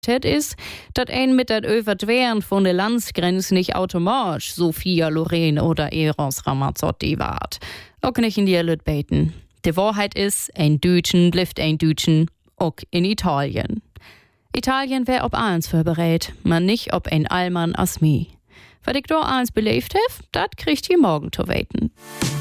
Das ist, dass ein mit der Überqueren von der Landsgrenze nicht automatisch Sophia Loren oder Eros Ramazzotti wart. Auch nicht in die Lüt beten. Die Wahrheit ist, ein Deutschen bleibt ein Deutschen, auch in Italien. Italien wär ob eins vorberät, man nicht ob ein Allmann as mi. Was ich da eins belebt hef, dat kriegt ihr morgen zu weten.